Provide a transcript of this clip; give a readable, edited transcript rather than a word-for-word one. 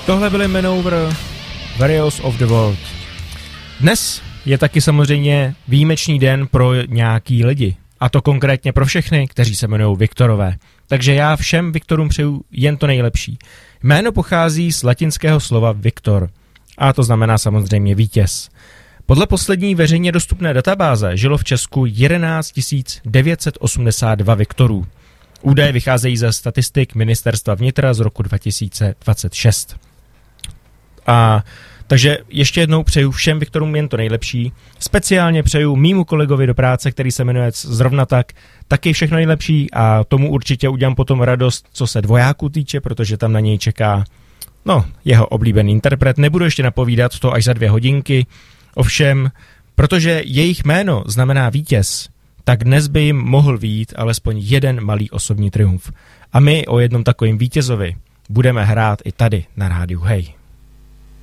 Tohle byly Manowar, Warriors of the World. Dnes je taky samozřejmě výjimečný den pro nějaký lidi. A to konkrétně pro všechny, kteří se jmenují Viktorové. Takže já všem Viktorům přeju jen to nejlepší. Jméno pochází z latinského slova Viktor. A to znamená samozřejmě vítěz. Podle poslední veřejně dostupné databáze žilo v Česku 11 982 Viktorů. Údaje vycházejí ze statistik Ministerstva vnitra z roku 2026. Takže ještě jednou přeju všem Viktorům jen to nejlepší. Speciálně přeju mýmu kolegovi do práce, který se jmenuje zrovna tak, taky všechno nejlepší a tomu určitě udělám potom radost, co se dvojáků týče, protože tam na něj čeká jeho oblíbený interpret. Nebudu ještě napovídat to až za 2 hodinky. Ovšem, protože jejich jméno znamená vítěz, tak dnes by jim mohl vyjít alespoň jeden malý osobní triumf. A my o jednom takovým vítězovi budeme hrát i tady na rádiu Hej.